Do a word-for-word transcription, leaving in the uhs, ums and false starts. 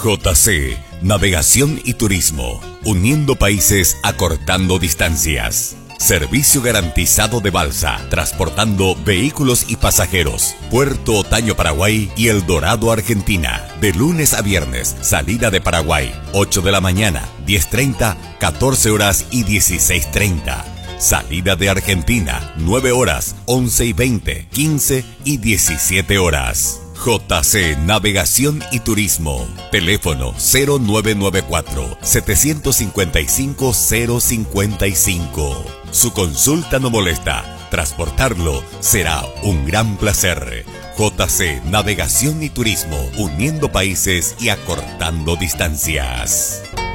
J C, Navegación y Turismo, uniendo países, acortando distancias. Servicio garantizado de balsa, transportando vehículos y pasajeros. Puerto Otaño, Paraguay y El Dorado, Argentina. De lunes a viernes, salida de Paraguay, ocho de la mañana, diez treinta, catorce horas y dieciséis treinta. Salida de Argentina, nueve horas, once y veinte, quince y diecisiete horas. J C Navegación y Turismo. Teléfono cero nueve nueve cuatro, siete cinco cinco, cero cinco cinco. Su consulta no molesta. Transportarlo será un gran placer. J C Navegación y Turismo, uniendo países y acortando distancias.